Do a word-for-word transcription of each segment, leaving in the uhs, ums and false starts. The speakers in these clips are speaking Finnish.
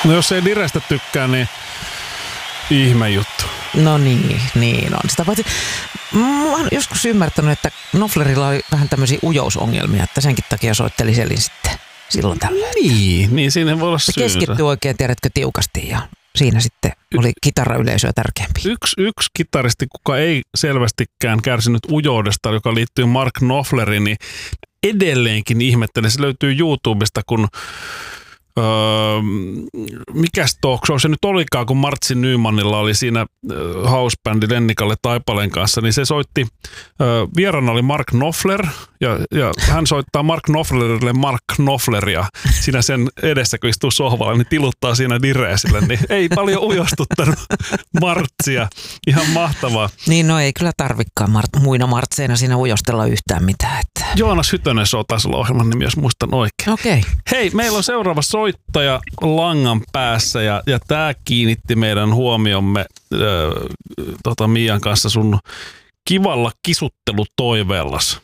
No jos ei Direstä tykkää, niin ihme juttu. No niin, niin on. Sitä paitsi, mä oon joskus ymmärtänyt, että Knopflerilla oli vähän tämmöisiä ujousongelmia, että senkin takia soitteli Selin sitten silloin tällöin. Niin, niin siinä voi olla se syynsä. keskittyi oikein, tiedätkö, tiukasti ja siinä sitten oli kitarayleisöä tärkeämpi. Yksi, yksi kitaristi, kuka ei selvästikään kärsinyt ujoudesta, joka liittyy Mark Knopfleriin, niin edelleenkin ihmettelee. Se löytyy YouTubesta, kun Öö, mikäs talk show se nyt olikaan, kun Martsi Nymannilla oli siinä housebändi Lennikalle Taipaleen kanssa, niin se soitti, öö, vieraana oli Mark Knopfler, ja, ja hän soittaa Mark Knopflerille Mark Knopfleria siinä sen edessä, kun istuu sohvalla, niin tiluttaa siinä direesille, niin ei paljon ujostuttanut Martsia. Ihan mahtavaa. Niin, no ei kyllä tarvikaan Mart, muina Martseina siinä ujostella yhtään mitään. Että. Joonas Hytönen se on taisi olla ohjelman nimi, jos muistan oikein. Okei. Okay. Hei, meillä on seuraava soittaja langan päässä ja, ja tämä kiinnitti meidän huomiomme äh, tota Mian kanssa sun kivalla kisuttelutoiveellas.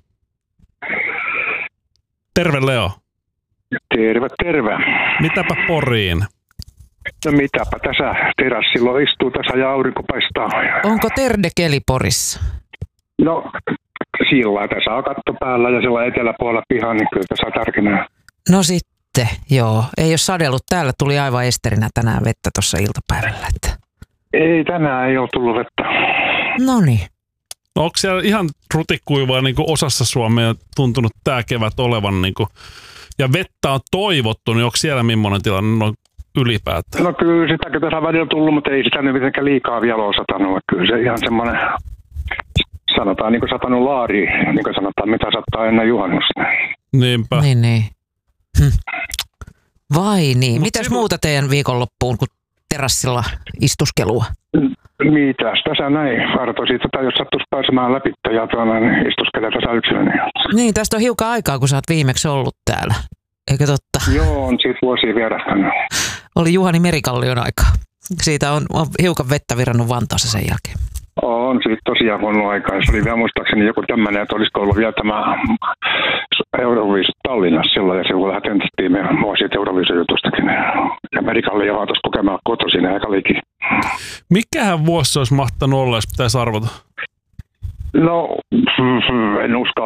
Terve Leo. Terve, terve. Mitäpä Poriin? No mitäpä tässä terassilla istuu tässä ja aurinko paistaa. Onko terdekeli Porissa? No sillä tässä on katto päällä ja sillä eteläpuolella piha, niin kyllä tässä on tärkeänä. No sitten, joo. Ei ole sadellut. Täällä tuli aivan esterinä tänään vettä tuossa iltapäivällä. Että. Ei, tänään ei ole tullut vettä. Noniin. No, onko siellä ihan rutikuivaa niin kuin osassa Suomea tuntunut tämä kevät olevan niin kuin, ja vettä on toivottu, niin onko siellä millainen tilanne no, ylipäätään? No kyllä sitäkin tässä on välillä tullut, mutta ei sitä nyt mitenkään liikaa vielä ole satanut. Kyllä se ihan semmoinen, sanotaan niin kuin satanut laari, niin kuin sanotaan, mitä sattaa ennen juhannusta. Niinpä. Niin, niin. Hm. Vai niin. Mut Mitäs sivu... muuta teidän viikonloppuun kuin terassilla istuskelua? Mitäs tässä näin? Varto siitä, että jos sattuisi pääsemään läpi ja tuonne istuskelee tässä yksilöön. Niin, tästä on hiukan aikaa, kun sä oot viimeksi ollut täällä. Eikö totta? Joo, on siitä vuosia vierähtänyt. Oli Juhani Merikallion aikaa. Siitä on, on hiukan vettä virannut Vantaassa sen jälkeen. On siitä tosiaan huono aikaa. Se oli vielä muistaakseni joku tämmöinen, että olisiko ollut vielä tämä Euroviisut Tallinnassa silloin, ja silloin vähän tentattiin meidän mua siitä Euroviisujutustakin. Ja Merikalli vaan tuossa kokemaan kotoisin aika liikin. Mikähän vuosi se olisi mahtanut olla, jos pitäisi arvata? No, en uskalla